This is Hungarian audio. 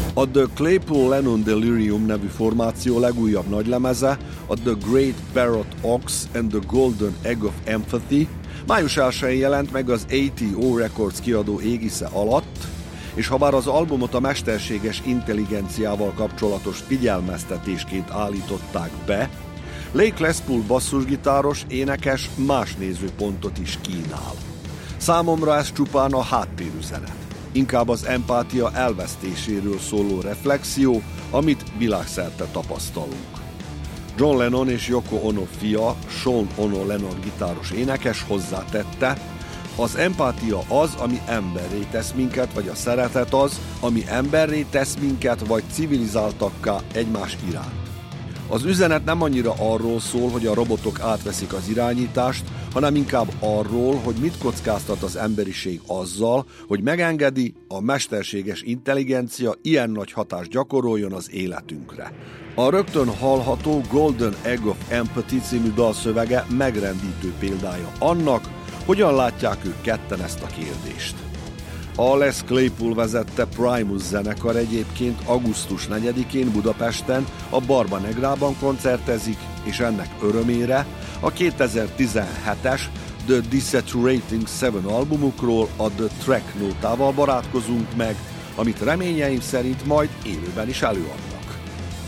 A The Claypool-Lennon Delirium nevű formáció legújabb nagylemeze, a The Great Parrot Ox and the Golden Egg of Empathy május 1-én jelent meg az ATO Records kiadó égisze alatt, és habár az albumot a mesterséges intelligenciával kapcsolatos figyelmeztetésként állították be, Lake Les-Paul basszusgitáros, énekes más nézőpontot is kínál. Számomra ez csupán a háttérüzenet. Inkább az empátia elvesztéséről szóló reflexió, amit világszerte tapasztalunk. John Lennon és Yoko Ono fia, Sean Ono Lennon gitáros énekes hozzátette, az empátia az, ami emberré tesz minket, vagy a szeretet az, ami emberré tesz minket, vagy civilizáltakká egymás iránt. Az üzenet nem annyira arról szól, hogy a robotok átveszik az irányítást, hanem inkább arról, hogy mit kockáztat az emberiség azzal, hogy megengedi, a mesterséges intelligencia ilyen nagy hatást gyakoroljon az életünkre. A rögtön hallható Golden Egg of Empathy című dalszövege megrendítő példája annak, hogyan látják ők ketten ezt a kérdést. A Les Claypool vezette Primus zenekar egyébként augusztus 4-én Budapesten a Barba Negrában koncertezik, és ennek örömére a 2017-es The Desaturating 7 albumukról a The Track nótával barátkozunk meg, amit reményeim szerint majd élőben is előadnak.